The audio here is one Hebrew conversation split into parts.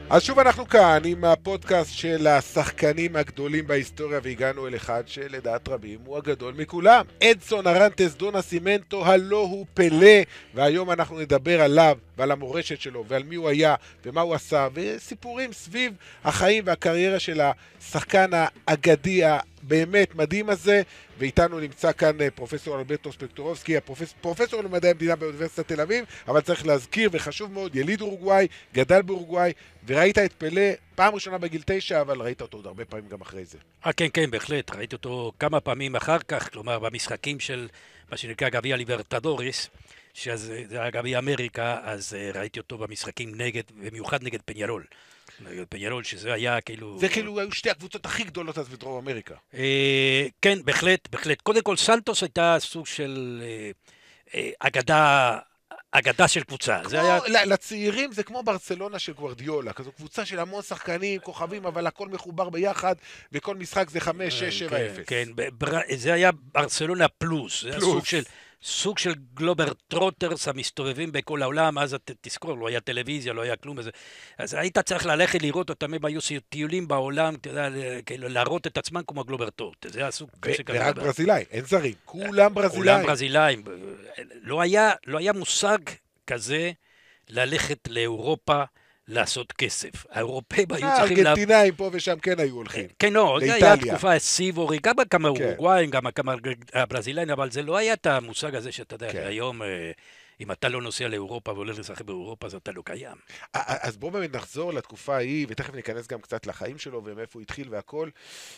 אז שוב אנחנו כאן עם הפודקאסט של השחקנים הגדולים בהיסטוריה, והגענו אל אחד שלדעת רבים הוא הגדול מכולם. אדסון ארנטס דו נסימנטו, הלא הוא פלא, והיום אנחנו נדבר עליו ועל המורשת שלו ועל מי הוא היה ומה הוא עשה, וסיפורים סביב החיים והקריירה של השחקן האגדי באמת מדהים הזה. ואיתנו נמצא כאן פרופסור אלברטו ספקטורובסקי, פרופסור למדעי המדינה באוניברסיטת תל אביב, אבל צריך להזכיר, וחשוב מאוד, יליד אורוגוואי, גדל באורוגוואי, וראית את פלא פעם ראשונה בגיל 9, אבל ראית אותו עוד הרבה פעמים גם אחרי זה. כן, כן, בהחלט. ראיתי אותו כמה פעמים אחר כך, כלומר במשחקים של מה שנקרא גביע ליברטדוריס, שזה היה גביע אמריקה, אז ראיתי אותו במשחקים נגד, במיוחד נגד פניארול. נגד פניארול, שזה היה כאילו... זה כאילו היו שתי הקבוצות הכי גדולות אז בדרום אמריקה. כן, בהחלט, בהחלט. קודם כל, סנטוס הייתה סוג של אגדה של קבוצה. כמו, לצעירים זה כמו ברצלונה של גוורדיולה, כזו קבוצה של המון שחקנים, כוכבים, אבל הכל מחובר ביחד, וכל משחק זה 5, 6, 7, 0. כן, זה היה ברצלונה פלוס. זה היה סוג של גלובר טרוטרס המסתובבים בכל העולם. אז תזכור, לא היה טלוויזיה, לא היה כלום. אז היית צריך ללכת לראות אותם, הם היו טיולים בעולם, להראות את עצמם כמו גלובר טרוטרס. זה היה סוג כזה. ורק ברזילאים, אין זרים, כולם ברזילאים. כולם ברזילאים. לא היה מושג כזה ללכת לאירופה לעשות כסף. האירופאים היו צריכים... ארגנטינאים פה ושם כן היו הולכים. כן, לא, זה היה תקופה סיבורי, גם כמה אורוגוואים, גם כמה ברזילאים, אבל זה לא היה את המושג הזה שאתה יודע, היום אם אתה לא נוסע לאירופה והולך לשחק באירופה, אז אתה לא קיים. אז בואו באמת נחזור לתקופה ההיא, ותכף ניכנס גם קצת לחיים שלו ומאיפה הוא התחיל והכל.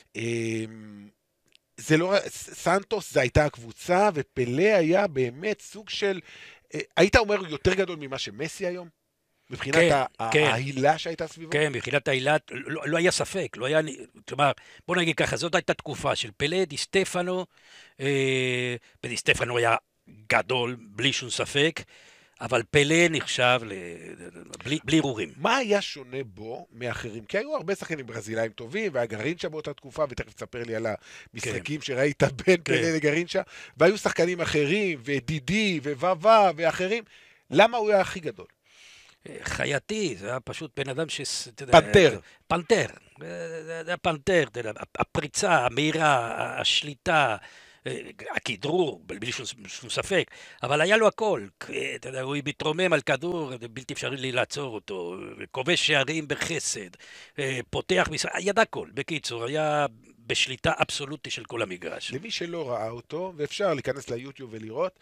זה לא... סנטוס זה הייתה הקבוצה, ופלא היה באמת סוג של... היית אומר יותר גדול ממה שמסי היום? מבחינת ההילה שהייתה סביבו? כן, מבחינת ההילה, לא היה ספק, לא היה, כלומר, בוא נגיד ככה, זאת הייתה תקופה של פלא, די סטפנו, ודי סטפנו היה גדול, בלי שום ספק, אבל פלא נחשב בלי ערעורים. מה היה שונה בו מאחרים? כי היו הרבה שחקנים ברזילאים טובים, והיה גרינצ'ה באותה תקופה, ותכף תספר לי על המשחקים שראית בין פלא לגרינצ'ה, והיו שחקנים אחרים, ודידי, וווה, ואחרים. למה הוא היה הכי גדול? חייתי, זה היה פשוט בן אדם פנתר. פנתר. זה היה פנתר, הפריצה, המהירה, השליטה, הכדרור, בלי שום ספק, אבל היה לו הכל. הוא מתרומם על כדור, בלתי אפשרי לי לעצור אותו, כובש שערים בחסד, פותח משחק, ידע הכל. בקיצור, היה בשליטה אבסולוטית של כל המגרש. למי שלא ראה אותו, ואפשר להיכנס ליוטיוב ולראות,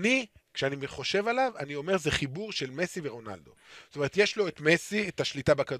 כשאני חושב עליו, אני אומר זה חיבור של מסי ורונלדו. זאת אומרת, יש לו את מסי, את השליטה בכדור,